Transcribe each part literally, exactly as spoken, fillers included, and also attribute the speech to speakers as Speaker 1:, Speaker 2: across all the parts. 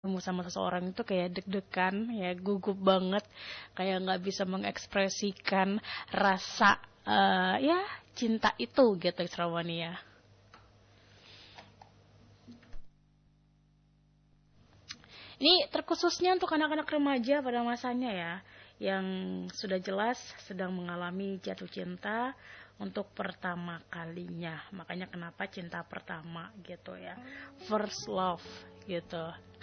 Speaker 1: ketemu sama seseorang itu kayak deg-degan, ya gugup banget, kayak nggak bisa mengekspresikan rasa uh, ya cinta itu gitu Israwani ya. Ini terkhususnya untuk anak-anak remaja pada masanya ya, yang sudah jelas sedang mengalami jatuh cinta untuk pertama kalinya. Makanya kenapa cinta pertama gitu ya, first love gitu.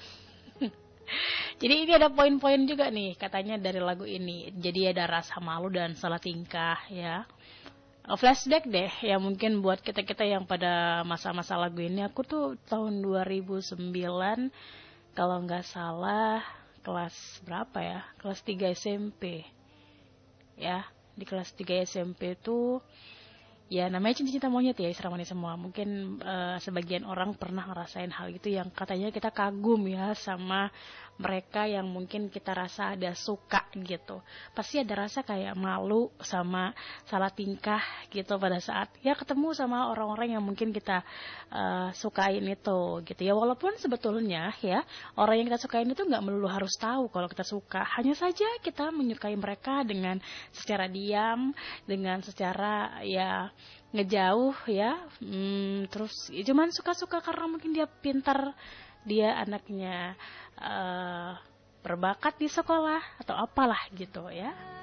Speaker 1: Jadi ini ada poin-poin juga nih katanya dari lagu ini. Jadi ada rasa malu dan salah tingkah ya. Flashback deh ya, mungkin buat kita-kita yang pada masa-masa lagu ini. Aku tuh tahun dua ribu sembilan kalau nggak salah kelas berapa ya, kelas tiga S M P ya. Di kelas tiga S M P tuh ya namanya cinta-cinta monyet ya Isramani semua. Mungkin uh, sebagian orang pernah ngerasain hal itu yang katanya kita kagum ya sama mereka yang mungkin kita rasa ada suka gitu. Pasti ada rasa kayak malu sama salah tingkah gitu pada saat ya ketemu sama orang-orang yang mungkin kita uh, sukain itu gitu ya. Walaupun sebetulnya ya orang yang kita sukain itu nggak melulu harus tahu kalau kita suka. Hanya saja kita menyukai mereka dengan secara diam, dengan secara ya ngejauh ya, hmm, terus ya cuman suka-suka karena mungkin dia pintar, dia anaknya uh, berbakat di sekolah atau apalah gitu ya.